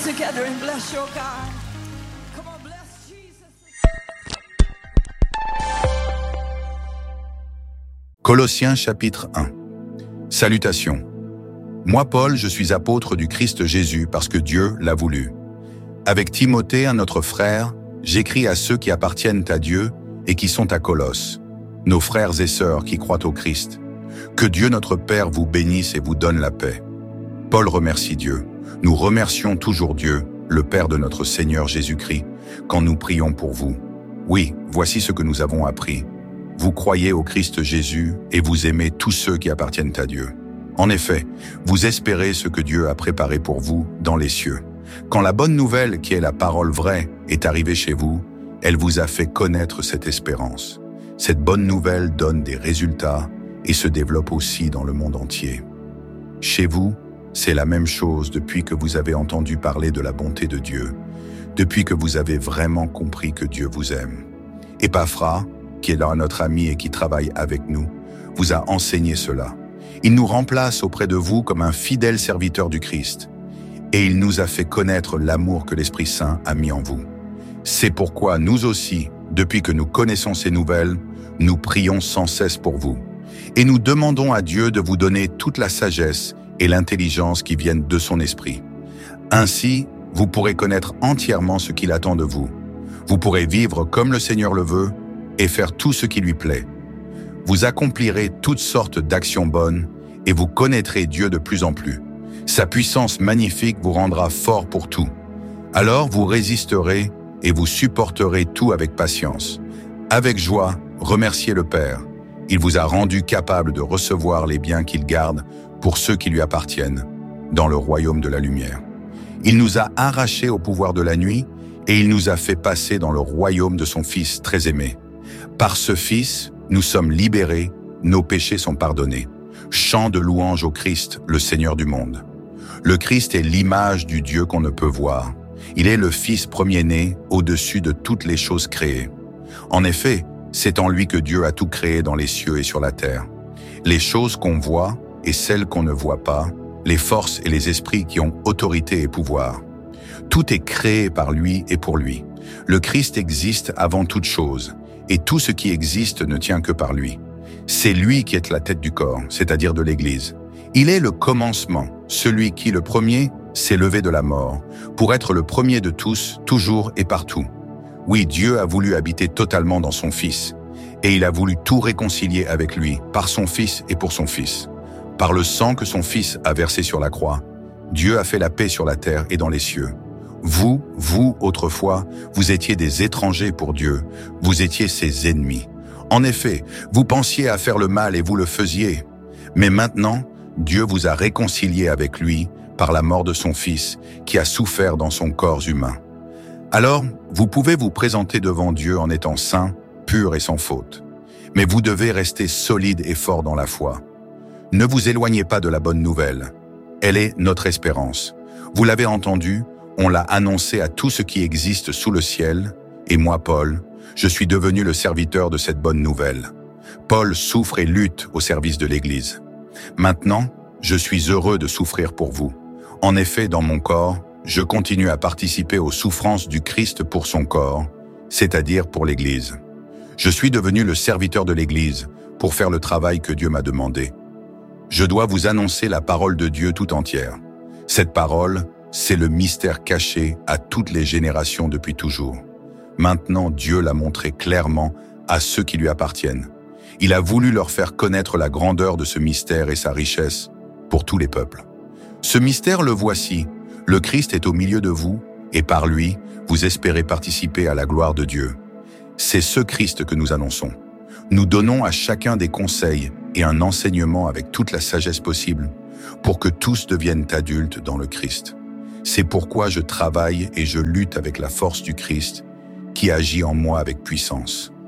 hands together and bless your God. Come on, bless Jesus. Colossiens chapitre 1. Salutations. Moi, Paul, je suis apôtre du Christ Jésus parce que Dieu l'a voulu. Avec Timothée, un autre frère, j'écris à ceux qui appartiennent à Dieu et qui sont à Colosse, nos frères et sœurs qui croient au Christ. Que Dieu notre Père vous bénisse et vous donne la paix. Paul remercie Dieu. Nous remercions toujours Dieu, le Père de notre Seigneur Jésus-Christ, quand nous prions pour vous. Oui, voici ce que nous avons appris. Vous croyez au Christ Jésus et vous aimez tous ceux qui appartiennent à Dieu. En effet, vous espérez ce que Dieu a préparé pour vous dans les cieux. Quand la bonne nouvelle, qui est la parole vraie, est arrivée chez vous, elle vous a fait connaître cette espérance. Cette bonne nouvelle donne des résultats et se développe aussi dans le monde entier. Chez vous, c'est la même chose depuis que vous avez entendu parler de la bonté de Dieu, depuis que vous avez vraiment compris que Dieu vous aime. Épaphras, qui est là notre ami et qui travaille avec nous, vous a enseigné cela. Il nous remplace auprès de vous comme un fidèle serviteur du Christ. Et il nous a fait connaître l'amour que l'Esprit Saint a mis en vous. C'est pourquoi nous aussi, depuis que nous connaissons ces nouvelles, nous prions sans cesse pour vous. Et nous demandons à Dieu de vous donner toute la sagesse et l'intelligence qui viennent de son Esprit. Ainsi, vous pourrez connaître entièrement ce qu'il attend de vous. Vous pourrez vivre comme le Seigneur le veut et faire tout ce qui lui plaît. Vous accomplirez toutes sortes d'actions bonnes et vous connaîtrez Dieu de plus en plus. Sa puissance magnifique vous rendra fort pour tout. Alors vous résisterez et vous supporterez tout avec patience. Avec joie, remerciez le Père. Il vous a rendu capable de recevoir les biens qu'il garde pour ceux qui lui appartiennent, dans le royaume de la lumière. Il nous a arrachés au pouvoir de la nuit et il nous a fait passer dans le royaume de son Fils très aimé. Par ce Fils, nous sommes libérés, nos péchés sont pardonnés. Chant de louange au Christ, le Seigneur du monde. Le Christ est l'image du Dieu qu'on ne peut voir. Il est le Fils premier-né au-dessus de toutes les choses créées. En effet, c'est en lui que Dieu a tout créé dans les cieux et sur la terre. Les choses qu'on voit et celles qu'on ne voit pas, les forces et les esprits qui ont autorité et pouvoir. Tout est créé par lui et pour lui. Le Christ existe avant toute chose, et tout ce qui existe ne tient que par lui. C'est lui qui est la tête du corps, c'est-à-dire de l'Église. Il est le commencement, celui qui, le premier, s'est levé de la mort, pour être le premier de tous, toujours et partout. Oui, Dieu a voulu habiter totalement dans son Fils, et il a voulu tout réconcilier avec lui, par son Fils et pour son Fils. Par le sang que son Fils a versé sur la croix, Dieu a fait la paix sur la terre et dans les cieux. Vous, autrefois, vous étiez des étrangers pour Dieu, vous étiez ses ennemis. En effet, vous pensiez à faire le mal et vous le faisiez. Mais maintenant, Dieu vous a réconciliés avec lui par la mort de son Fils, qui a souffert dans son corps humain. Alors, vous pouvez vous présenter devant Dieu en étant saint, pur et sans faute. Mais vous devez rester solide et fort dans la foi. Ne vous éloignez pas de la bonne nouvelle. Elle est notre espérance. Vous l'avez entendu, on l'a annoncé à tout ce qui existe sous le ciel, et moi, Paul, je suis devenu le serviteur de cette bonne nouvelle. Paul souffre et lutte au service de l'Église. Maintenant, je suis heureux de souffrir pour vous. En effet, dans mon corps, je continue à participer aux souffrances du Christ pour son corps, c'est-à-dire pour l'Église. Je suis devenu le serviteur de l'Église pour faire le travail que Dieu m'a demandé. Je dois vous annoncer la parole de Dieu tout entière. Cette parole, c'est le mystère caché à toutes les générations depuis toujours. Maintenant, Dieu l'a montré clairement à ceux qui lui appartiennent. Il a voulu leur faire connaître la grandeur de ce mystère et sa richesse pour tous les peuples. Ce mystère, le voici. Le Christ est au milieu de vous, et par lui, vous espérez participer à la gloire de Dieu. C'est ce Christ que nous annonçons. Nous donnons à chacun des conseils et un enseignement avec toute la sagesse possible pour que tous deviennent adultes dans le Christ. C'est pourquoi je travaille et je lutte avec la force du Christ qui agit en moi avec puissance.